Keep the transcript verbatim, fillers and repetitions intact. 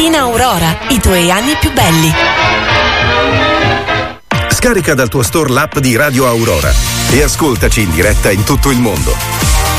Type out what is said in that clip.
Mattina Aurora, i tuoi anni più belli. Scarica dal tuo store l'app di Radio Aurora e ascoltaci in diretta in tutto il mondo.